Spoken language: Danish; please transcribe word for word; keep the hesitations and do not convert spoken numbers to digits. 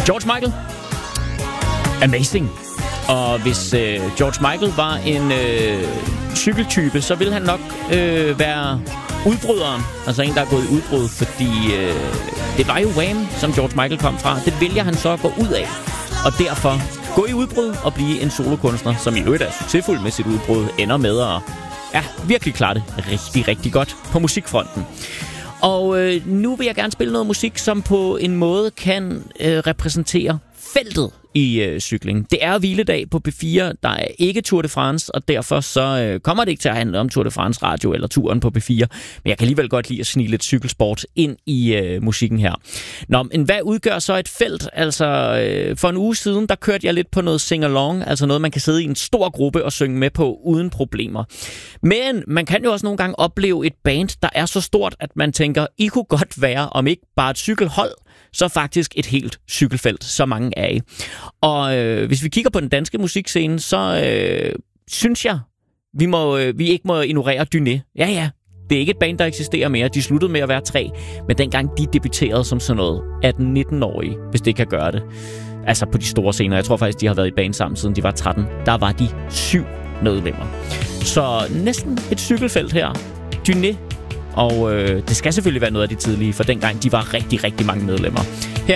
George Michael. Amazing. Og hvis øh, George Michael var en øh, cykeltype, så ville han nok øh, være udbryderen. Altså en, der er gået i udbrud, fordi øh, det var jo Wham, som George Michael kom fra. Det vælger han så at gå ud af. Og derfor gå i udbrud og blive en solokunstner, som i øvrigt er succesfuld med sit udbrud, ender med at ja, virkelig klare det rigtig, rigtig godt på musikfronten. Og øh, nu vil jeg gerne spille noget musik, som på en måde kan øh, repræsentere feltet i øh, cykling. Det er hviledag på P fire, der er ikke Tour de France, og derfor så øh, kommer det ikke til at handle om Tour de France radio eller turen på P fire, men jeg kan alligevel godt lide at snige lidt cykelsport ind i øh, musikken her. Nå, men hvad udgør så et felt? Altså, øh, for en uge siden, der kørte jeg lidt på noget sing-along, altså noget, man kan sidde i en stor gruppe og synge med på uden problemer. Men man kan jo også nogle gange opleve et band, der er så stort, at man tænker, I kunne godt være, om ikke bare et cykelhold, så faktisk et helt cykelfelt, så mange er i. Og øh, hvis vi kigger på den danske musikscene, så øh, synes jeg, vi, må, øh, vi ikke må ignorere Dyné. Ja, ja, det er ikke et band, der eksisterer mere. De sluttede med at være tre, men dengang de debuterede som sådan noget atten-nitten-årige, hvis det kan gøre det. Altså på de store scener. Jeg tror faktisk, de har været i band sammen, siden de var tretten. Der var de syv medlemmer. Så næsten et cykelfelt her. Dyné. Og øh, det skal selvfølgelig være noget af de tidlige, for dengang de var rigtig, rigtig mange medlemmer.